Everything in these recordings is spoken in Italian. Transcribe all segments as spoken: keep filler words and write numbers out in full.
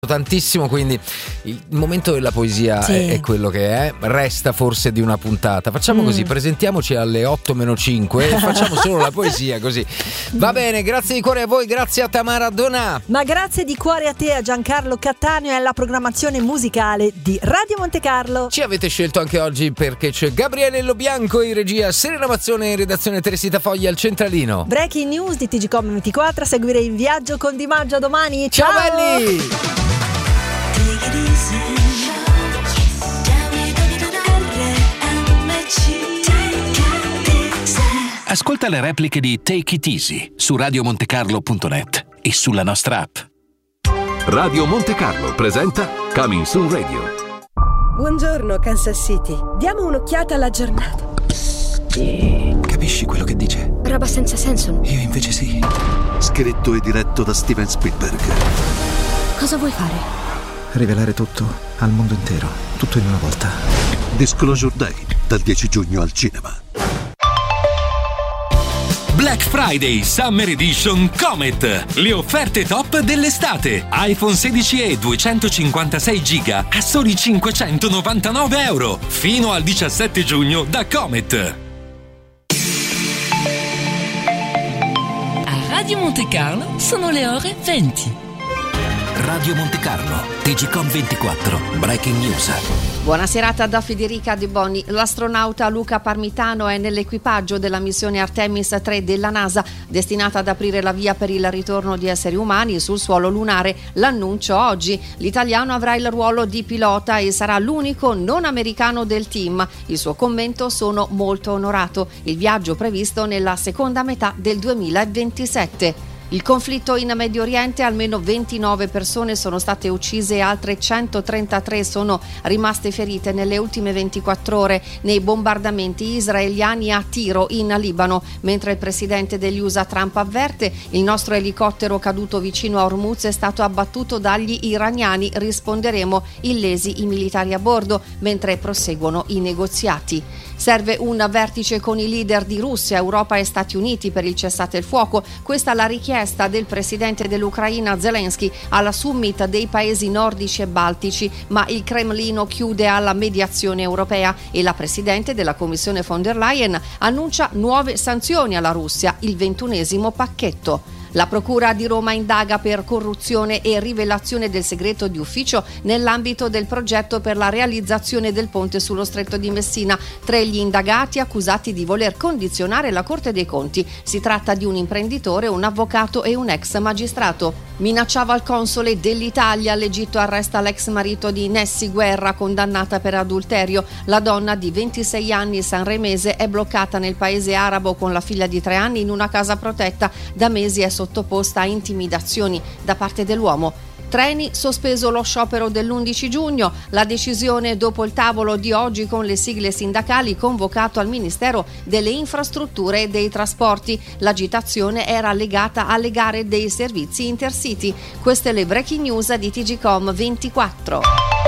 tantissimo, quindi il momento della poesia sì. è, è quello che è, resta forse di una puntata. Facciamo mm. così, presentiamoci alle otto meno cinque e facciamo solo la poesia, così va bene. Grazie di cuore a voi, grazie a Tamara Donà, ma grazie di cuore a te, a Giancarlo Cattaneo e alla programmazione musicale di Radio Monte Carlo. Ci avete scelto anche oggi perché c'è Gabriele Lobianco in regia, Serena Mazzone in redazione, Teresita Foglia al centralino. Breaking news di T G Com ventiquattro, a seguire In Viaggio con Di Maggio domani. Ciao, ciao belli. Ascolta le repliche di Take It Easy su radio montecarlo punto net e sulla nostra app. Radio Monte Carlo presenta Coming Soon Radio. Buongiorno Kansas City, diamo un'occhiata alla giornata. Capisci quello che dice? Roba senza senso. Io invece sì. Scritto e diretto da Steven Spielberg. Cosa vuoi fare? Rivelare tutto al mondo intero, tutto in una volta. Disclosure Day, dal dieci giugno al cinema. Black Friday Summer Edition Comet. Le offerte top dell'estate. iPhone sedici e duecentocinquantasei giga a soli cinquecentonovantanove euro. Fino al diciassette giugno da Comet. A Radio Monte Carlo sono le ore venti. Radio Monte Carlo, T G Com ventiquattro, Breaking News. Buona serata da Federica De Boni. L'astronauta Luca Parmitano è nell'equipaggio della missione Artemis tre della NASA, destinata ad aprire la via per il ritorno di esseri umani sul suolo lunare. L'annuncio oggi. L'italiano avrà il ruolo di pilota e sarà l'unico non americano del team. Il suo commento: sono molto onorato. Il viaggio previsto nella seconda metà del duemilaventisette. Il conflitto in Medio Oriente, almeno ventinove persone sono state uccise e altre centotrentatré sono rimaste ferite nelle ultime ventiquattro ore nei bombardamenti israeliani a Tiro in Libano, mentre il presidente degli U S A Trump avverte: il nostro elicottero caduto vicino a Hormuz è stato abbattuto dagli iraniani, risponderemo illesi i militari a bordo, mentre proseguono i negoziati. Serve un vertice con i leader di Russia, Europa e Stati Uniti per il cessate il fuoco. Questa è la richiesta del presidente dell'Ucraina Zelensky alla summit dei paesi nordici e baltici, ma il Cremlino chiude alla mediazione europea e la presidente della Commissione von der Leyen annuncia nuove sanzioni alla Russia, il ventunesimo pacchetto. La Procura di Roma indaga per corruzione e rivelazione del segreto di ufficio nell'ambito del progetto per la realizzazione del ponte sullo Stretto di Messina. Tra gli indagati accusati di voler condizionare la Corte dei Conti. Si tratta di un imprenditore, un avvocato e un ex magistrato. Minacciava il console dell'Italia. L'Egitto arresta l'ex marito di Nessi Guerra, condannata per adulterio. La donna di ventisei anni sanremese è bloccata nel paese arabo con la figlia di tre anni in una casa protetta. Da mesi è sottoposta a intimidazioni da parte dell'uomo. Treni, sospeso lo sciopero dell'undici giugno. La decisione dopo il tavolo di oggi con le sigle sindacali convocato al Ministero delle Infrastrutture e dei Trasporti. L'agitazione era legata alle gare dei servizi Intercity. Queste le breaking news di T G Com ventiquattro.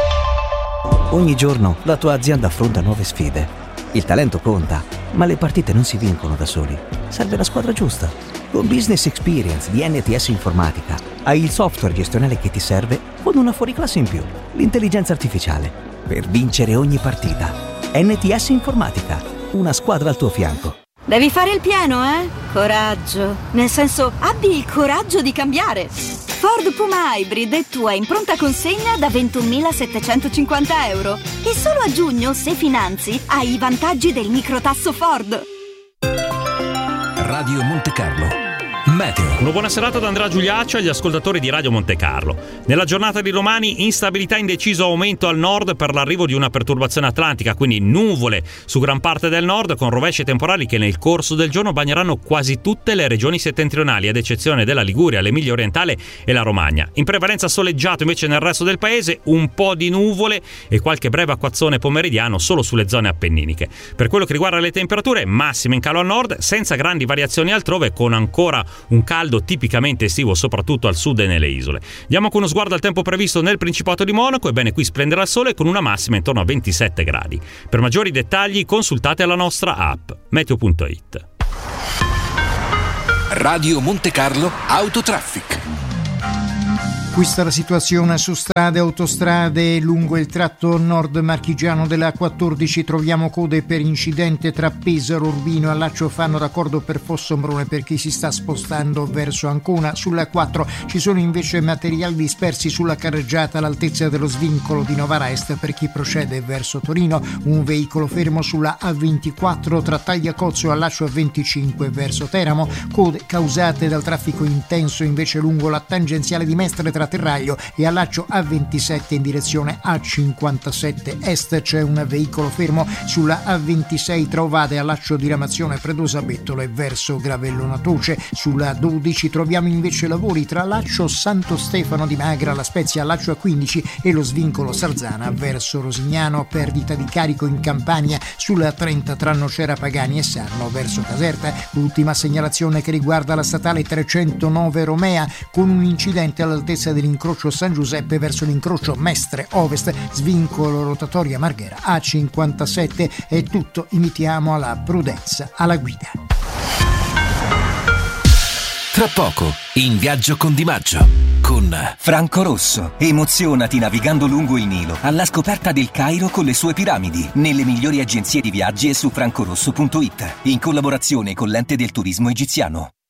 Ogni giorno la tua azienda affronta nuove sfide. Il talento conta, ma le partite non si vincono da soli. Serve la squadra giusta. Con Business Experience di N T S Informatica hai il software gestionale che ti serve con una fuoriclasse in più, l'intelligenza artificiale, per vincere ogni partita. N T S Informatica, una squadra al tuo fianco. Devi fare il pieno, eh? Coraggio. Nel senso, abbi il coraggio di cambiare. Ford Puma Hybrid è tua in pronta consegna da ventunomilasettecentocinquanta euro. E solo a giugno, se finanzi, hai i vantaggi del microtasso Ford. Radio Monte Carlo Meteo. Una buona serata da Andrea Giuliaccio agli ascoltatori di Radio Monte Carlo. Nella giornata di domani instabilità in deciso aumento al nord per l'arrivo di una perturbazione atlantica, quindi nuvole su gran parte del nord con rovesci temporali che nel corso del giorno bagneranno quasi tutte le regioni settentrionali, ad eccezione della Liguria, l'Emilia Orientale e la Romagna. In prevalenza soleggiato invece nel resto del paese, un po' di nuvole e qualche breve acquazzone pomeridiano solo sulle zone appenniniche. Per quello che riguarda le temperature, massime in calo al nord, senza grandi variazioni altrove, con ancora un caldo tipicamente estivo soprattutto al sud e nelle isole. Diamo con uno sguardo al tempo previsto nel Principato di Monaco. Ebbene, qui splenderà il sole con una massima intorno a ventisette gradi. Per maggiori dettagli consultate la nostra app meteo punto it. Radio Monte Carlo Autotraffic. Questa è la situazione su strade e autostrade. Lungo il tratto nord marchigiano della A quattordici troviamo code per incidente tra Pesaro, Urbino e Allaccio Fanno Raccordo per Fossombrone per chi si sta spostando verso Ancona. Sulla quattro ci sono invece materiali dispersi sulla carreggiata all'altezza dello svincolo di Novara Est per chi procede verso Torino. Un veicolo fermo sulla A ventiquattro tra Tagliacozzo e Allaccio A venticinque verso Teramo. Code causate dal traffico intenso invece lungo la tangenziale di Mestre tra Terraglio e Allaccio A ventisette in direzione A cinquantasette Est. C'è un veicolo fermo sulla A ventisei tra Ovade e Allaccio di Ramazione Predosa Bettole verso Gravello Natoce. Sulla dodici troviamo invece lavori tra Allaccio Santo Stefano di Magra, La Spezia, Allaccio A quindici e lo svincolo Sarzana verso Rosignano. Perdita di carico in Campania sulla trenta tra Nocera Pagani e Sarno verso Caserta. L'ultima segnalazione che riguarda la statale trecentonove Romea con un incidente all'altezza dell'incrocio San Giuseppe verso l'incrocio Mestre Ovest, svincolo rotatoria Marghera A cinquantasette. È tutto, invitiamo alla prudenza alla guida. Tra poco, in viaggio con Di Maggio, con Franco Rosso. Emozionati navigando lungo il Nilo, alla scoperta del Cairo con le sue piramidi, nelle migliori agenzie di viaggi e su francorosso punto it, in collaborazione con l'Ente del Turismo Egiziano.